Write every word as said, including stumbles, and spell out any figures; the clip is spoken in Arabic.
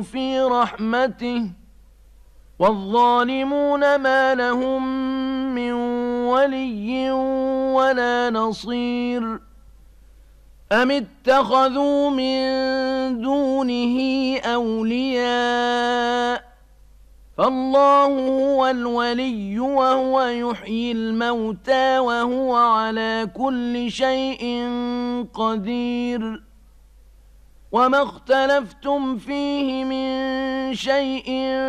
في رحمته والظالمون ما لهم من ولي ولا نصير أم اتخذوا من دونه أولياء فالله هو الولي وهو يحيي الموتى وهو على كل شيء قدير وما اختلفتم فيه من شيء